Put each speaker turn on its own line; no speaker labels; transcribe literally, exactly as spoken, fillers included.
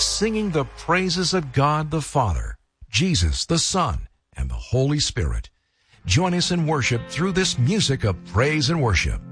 singing the praises of God the Father, Jesus the Son, and the Holy Spirit. Join us in worship through this music of praise and worship.